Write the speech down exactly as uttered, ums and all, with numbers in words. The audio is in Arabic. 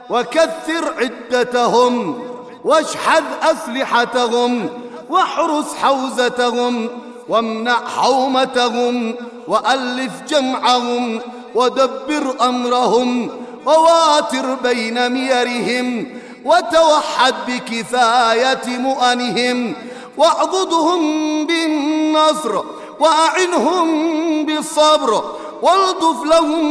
وكثر عدتهم واشحذ أسلحتهم واحرس حوزتهم وامنع حومتهم وألف جمعهم ودبر أمرهم وواتر بين ميرهم وتوحد بكفاية مؤنهم واعضدهم بالنصر وأعنهم بالصبر والطف لهم